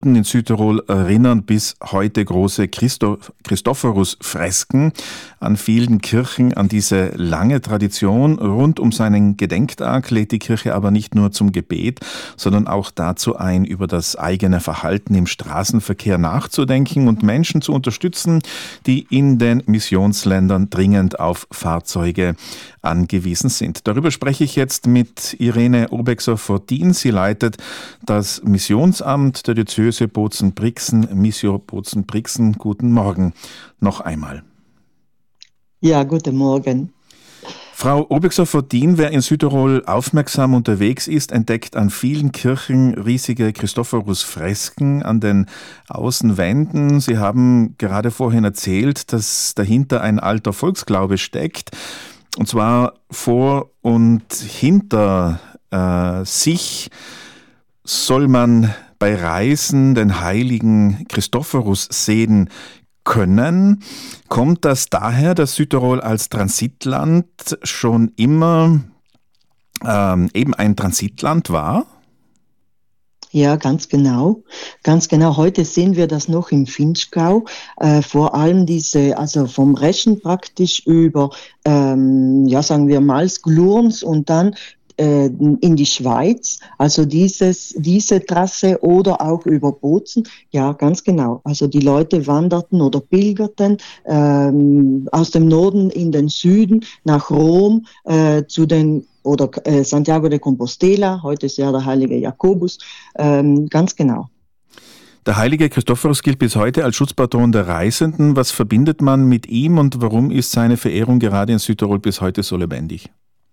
in Südtirol erinnern bis heute große Christophorus-Fresken an vielen Kirchen an diese lange Tradition. Rund um seinen Gedenktag lädt die Kirche aber nicht nur zum Gebet, sondern auch dazu ein, über das eigene Verhalten im Straßenverkehr nachzudenken und Menschen zu unterstützen, die in den Missionsländern dringend auf Fahrzeuge angewiesen sind. Darüber spreche ich jetzt mit Irene Urbexer-Fortin. Sie leitet das Missionsamt der Diözese Bozen-Brixen, Missio Bozen-Brixen. Guten Morgen noch einmal. Ja, guten Morgen. Frau Urbexer-Fortin, wer in Südtirol aufmerksam unterwegs ist, entdeckt an vielen Kirchen riesige Christophorus-Fresken an den Außenwänden. Sie haben gerade vorhin erzählt, dass dahinter ein alter Volksglaube steckt. Und zwar vor und hinter sich soll man bei Reisen den heiligen Christophorus sehen können. Kommt das daher, dass Südtirol als Transitland schon immer eben ein Transitland war? Ja, ganz genau. Ganz genau. Heute sehen wir das noch im Vinschgau. Vor allem also vom Reschen praktisch über, sagen wir mal, Glurns und dann in die Schweiz, also diese Trasse oder auch über Bozen, ja, ganz genau. Also die Leute wanderten oder pilgerten aus dem Norden in den Süden nach Rom oder Santiago de Compostela, heute ist ja der heilige Jakobus, ganz genau. Der heilige Christophorus gilt bis heute als Schutzpatron der Reisenden. Was verbindet man mit ihm und warum ist seine Verehrung gerade in Südtirol bis heute so lebendig?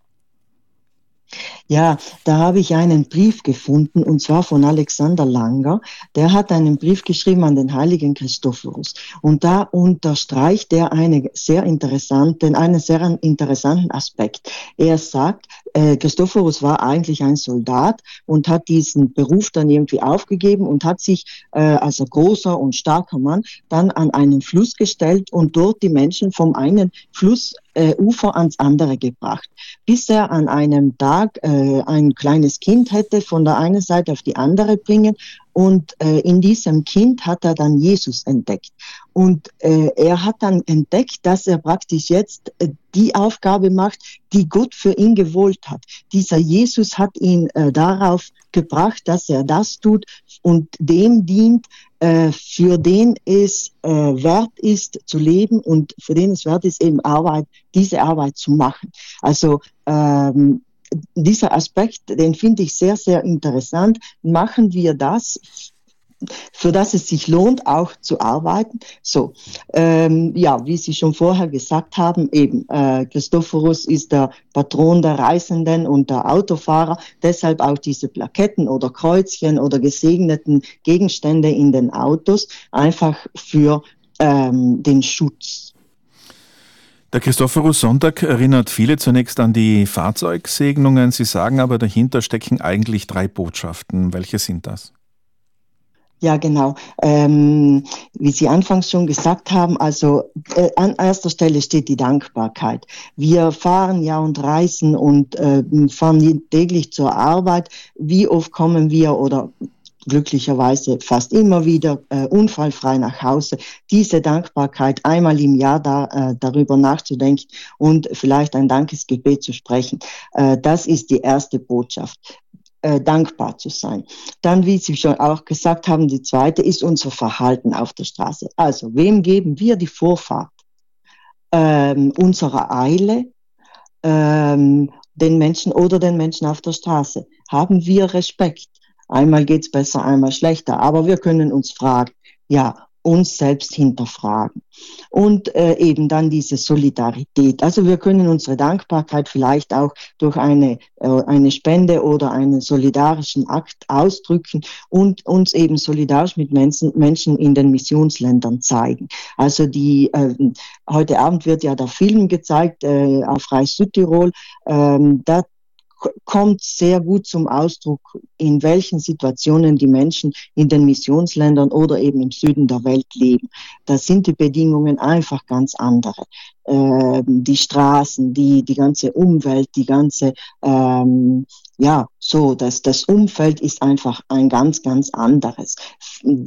Ja, da habe ich einen Brief gefunden, und zwar von Alexander Langer. Der hat einen Brief geschrieben an den heiligen Christophorus. Und da unterstreicht er einen sehr interessanten Aspekt. Er sagt, Christophorus war eigentlich ein Soldat und hat diesen Beruf dann irgendwie aufgegeben und hat sich als ein großer und starker Mann dann an einen Fluss gestellt und dort die Menschen vom einen Flussufer ans andere gebracht, bis er an einem Tag ein kleines Kind hätte von der einen Seite auf die andere bringen. Und in diesem Kind hat er dann Jesus entdeckt. Und er hat dann entdeckt, dass er praktisch jetzt die Aufgabe macht, die Gott für ihn gewollt hat. Dieser Jesus hat ihn darauf gebracht, dass er das tut und dem dient, für den es wert ist zu leben und für den es wert ist, eben diese Arbeit zu machen. Also dieser Aspekt, den finde ich sehr, sehr interessant. Machen wir das, für das es sich lohnt, auch zu arbeiten. So, wie Sie schon vorher gesagt haben, eben Christophorus ist der Patron der Reisenden und der Autofahrer, deshalb auch diese Plaketten oder Kreuzchen oder gesegneten Gegenstände in den Autos, einfach für den Schutz. Der Christophorus-Sonntag erinnert viele zunächst an die Fahrzeugsegnungen. Sie sagen aber, dahinter stecken eigentlich 3 Botschaften. Welche sind das? Ja, genau. Wie Sie anfangs schon gesagt haben, also an erster Stelle steht die Dankbarkeit. Wir fahren ja und reisen und fahren täglich zur Arbeit. Wie oft kommen wir oder glücklicherweise fast immer wieder unfallfrei nach Hause. Diese Dankbarkeit, einmal im Jahr darüber nachzudenken und vielleicht ein Dankesgebet zu sprechen, das ist die erste Botschaft. Dankbar zu sein. Dann, wie Sie schon auch gesagt haben, die zweite ist unser Verhalten auf der Straße. Also, wem geben wir die Vorfahrt? Unserer Eile, den Menschen auf der Straße. Haben wir Respekt? Einmal geht's besser, einmal schlechter. Aber wir können uns fragen, uns selbst hinterfragen. Und eben dann diese Solidarität. Also wir können unsere Dankbarkeit vielleicht auch durch eine Spende oder einen solidarischen Akt ausdrücken und uns eben solidarisch mit Menschen in den Missionsländern zeigen. Also heute Abend wird ja der Film gezeigt auf Reich Südtirol. Da kommt sehr gut zum Ausdruck, in welchen Situationen die Menschen in den Missionsländern oder eben im Süden der Welt leben. Da sind die Bedingungen einfach ganz andere. Die Straßen, die ganze Umwelt, die ganze ja, so, das Umfeld ist einfach ein ganz, ganz anderes.